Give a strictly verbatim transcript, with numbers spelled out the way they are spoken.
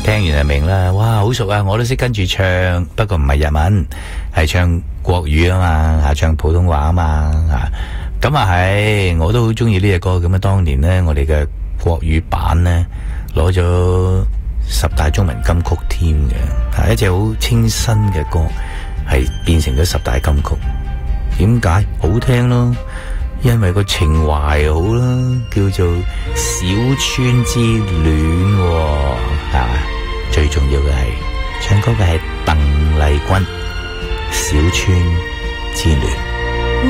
聽完就明啦。哇，好熟啊！我都識跟住唱，不過唔係日文，係唱國語啊嘛，啊唱普通話啊嘛，啊咁啊係，我都好中意呢隻歌。咁啊，當年呢，我哋嘅國語版呢，攞咗十大中文金曲添嘅，係一隻好清新嘅歌，係變成咗十大金曲。點解？好聽咯，因為個情懷好啦，叫做小村之戀喎，啊，最重要嘅係唱歌嘅係鄧麗君，小村之戀。